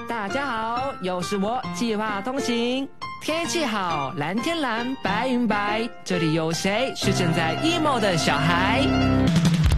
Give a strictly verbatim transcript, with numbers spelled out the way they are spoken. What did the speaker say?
大家好，又是我计划通行。天气好，蓝天蓝，白云白，这里有谁是正在 emo 的小孩？